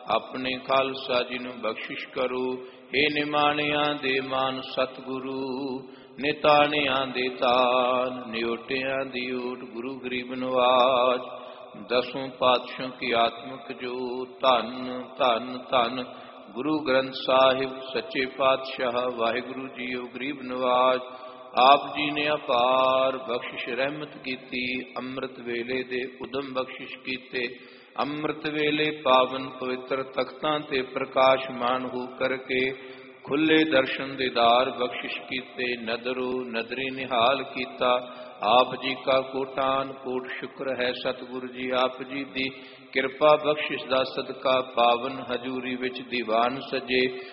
ਆਪਣੇ ਖਾਲਸਾ ਜੀ ਨੂੰ ਬਖਸ਼ਿਸ਼ ਕਰੋ। हे ਨਿਮਾਣਿਆਂ ਦੇ ਮਾਨ ਸਤਿਗੁਰੂ, ਨਿਤਾਣਿਆਂ ਦੇ ਤਾਨ, ਨਿਓਟਿਆਂ ਦੀ ਓਟ, ਗੁਰੂ ਗਰੀਬ ਨਵਾਜ। ਦਸੋਂ ਪਾਤਸ਼ਾਹ ਕੀ ਆਤਮਿਕ ਜੋਤ, ਧੰਨ ਧੰਨ ਧੰਨ ਗੁਰੂ ਗ੍ਰੰਥ ਸਾਹਿਬ ਸੱਚੇ ਪਾਤਸ਼ਾਹ ਵਾਹਿਗੁਰੂ ਜੀਓ ਗਰੀਬ ਨਵਾਜ। ਆਪ ਜੀ ਨੇ ਅਪਾਰ ਬਖਸ਼ਿਸ਼ ਰਹਿਮਤ ਕੀਤੀ, ਅੰਮ੍ਰਿਤ ਵੇਲੇ ਦੇ ਉਦਮ ਬਖਸ਼ਿਸ਼ ਕੀਤੇ। ਅੰਮ੍ਰਿਤ ਵੇਲੇ ਪਾਵਨ ਪਵਿੱਤਰ ਤਖਤਾਂ ਤੇ ਪ੍ਰਕਾਸ਼ਮਾਨ ਹੋ ਕਰਕੇ ਖੁੱਲੇ ਦਰਸ਼ਨ ਦੀਦਾਰ ਬਖਸ਼ਿਸ਼ ਕੀਤੇ। ਨਦਰੋ ਨਦਰੀ ਨਿਹਾਲ ਕੀਤਾ। ਆਪ ਜੀ ਕਾ ਕੋਟਾਨ ਕੋਟ ਸ਼ੁਕਰ ਹੈ ਸਤਿਗੁਰੂ ਜੀ। ਆਪ ਜੀ ਦੀ ਕਿਰਪਾ ਬਖਸ਼ਿਸ਼ ਦਾ ਸਦਕਾ ਪਾਵਨ ਹਜ਼ੂਰੀ ਵਿੱਚ ਦੀਵਾਨ ਸਜੇ।